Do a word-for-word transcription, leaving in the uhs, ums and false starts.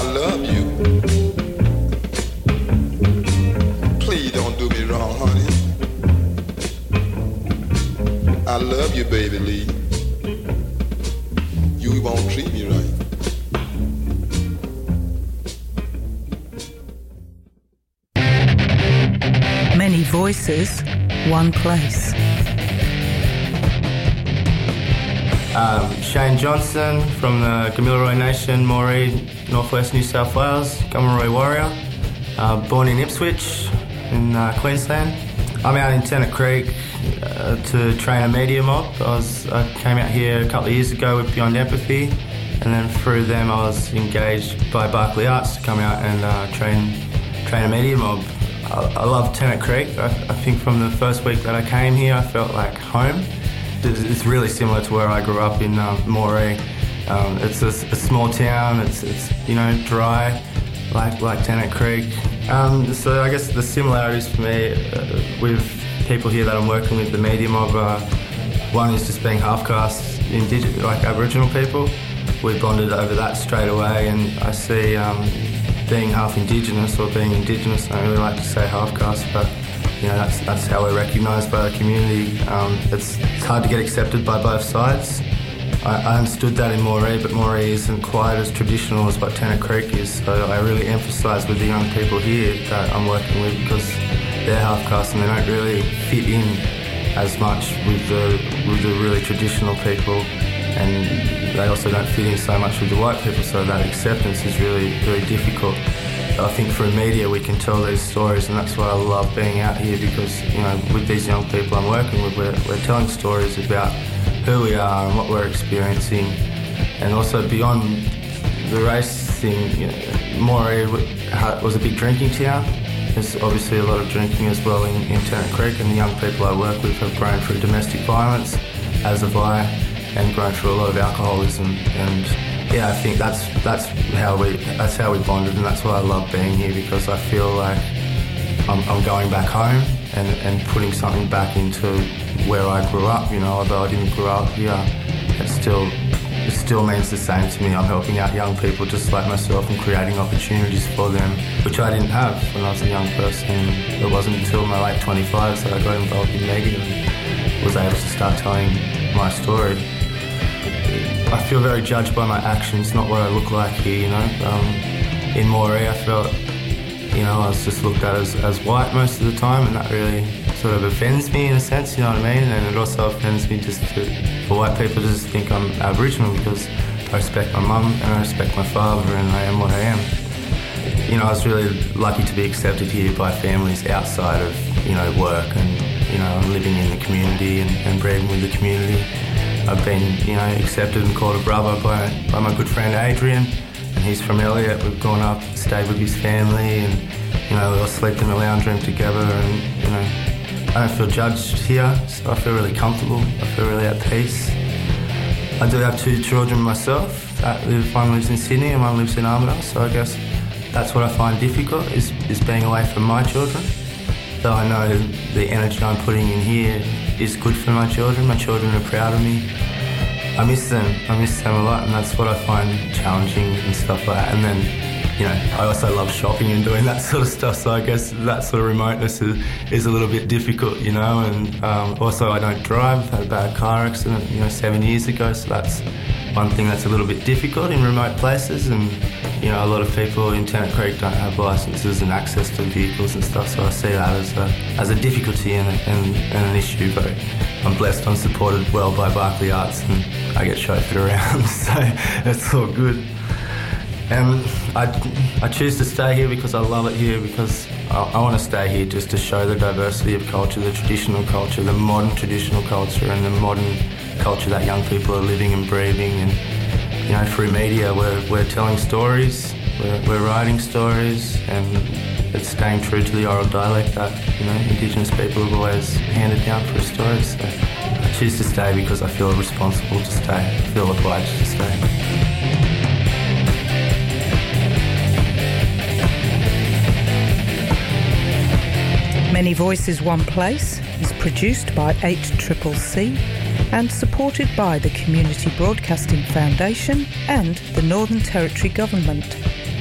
love you. Please don't do me wrong, honey. I love you, baby Lee. You won't treat me right. Many voices, one place. Um, Shane Johnson from the Gamilaroi Nation, Moree, Northwest New South Wales, Gamilaroi warrior. Uh, born in Ipswich in uh, Queensland. I'm out in Tennant Creek uh, to train a media mob. I, was, I came out here a couple of years ago with Beyond Empathy, and then through them I was engaged by Barclay Arts to come out and uh, train train a media mob. I, I love Tennant Creek. I, I think from the first week that I came here I felt like home. It's really similar to where I grew up in um, Moree. Um, it's a, a small town. It's, it's you know dry, like like Tennant Creek. Um, so I guess the similarities for me uh, with people here that I'm working with, the media mob, uh, one is just being half caste, indigenous, like Aboriginal people. We bonded over that straight away, and I see um, being half Indigenous or being Indigenous. I don't really like to say half caste, but. You know, that's that's how we're recognised by the community. Um, it's, it's hard to get accepted by both sides. I, I understood that in Moree, but Moree isn't quite as traditional as what Tennant Creek is. So I really emphasise with the young people here that I'm working with, because they're half caste and they don't really fit in as much with the with the really traditional people, and they also don't fit in so much with the white people. So that acceptance is really really difficult. I think through media we can tell these stories, and that's why I love being out here, because you know with these young people I'm working with, we're, we're telling stories about who we are and what we're experiencing, and also beyond the race thing. You know, Moree was a big drinking town. There's obviously a lot of drinking as well in, in Tennant Creek, and the young people I work with have grown through domestic violence, as have I, and grown through a lot of alcoholism. And yeah, I think that's that's how we that's how we bonded, and that's why I love being here, because I feel like I'm, I'm going back home and, and putting something back into where I grew up. You know, although I didn't grow up here, it still it still means the same to me. I'm helping out young people just like myself and creating opportunities for them, which I didn't have when I was a young person. It wasn't until my late twenty-fives that I got involved in media and was able to start telling my story. I feel very judged by my actions, not what I look like here, you know. Um, in Moree, I felt, you know, I was just looked at as, as white most of the time, and that really sort of offends me in a sense, you know what I mean? And it also offends me just to, for white people to just think I'm Aboriginal, because I respect my mum and I respect my father, and I am what I am. You know, I was really lucky to be accepted here by families outside of, you know, work, and, you know, living in the community and, and breeding with the community. I've been, you know, accepted and called a brother by, by my good friend Adrian, and he's from Elliot. We've gone up, stayed with his family, and, you know, we all slept in the lounge room together, and, you know, I don't feel judged here, so I feel really comfortable. I feel really at peace. I do have two children myself. That live, one lives in Sydney and one lives in Armidale, so I guess that's what I find difficult, is, is being away from my children. Though I know the energy I'm putting in here is good for my children. My children are proud of me. I miss them. I miss them a lot, and that's what I find challenging and stuff like that. And then, you know, I also love shopping and doing that sort of stuff, so I guess that sort of remoteness is, is a little bit difficult, you know. And um, also I don't drive. I had a bad car accident, you know, seven years ago, so that's one thing that's a little bit difficult in remote places. And, you know, a lot of people in Tennant Creek don't have licences and access to vehicles and stuff, so I see that as a, as a difficulty and, a, and, and an issue. But I'm blessed, I'm supported well by Barclay Arts, and I get chauffeured around, so it's all good. And I, I choose to stay here because I love it here, because I, I want to stay here just to show the diversity of culture, the traditional culture, the modern traditional culture, and the modern culture that young people are living and breathing. And, you know, through media, we're, we're telling stories, we're, we're writing stories, and it's staying true to the oral dialect that, you know, Indigenous people have always handed down through stories. So I choose to stay because I feel responsible to stay, I feel obliged to stay. Many Voices, One Place is produced by eight C C C and supported by the Community Broadcasting Foundation and the Northern Territory Government.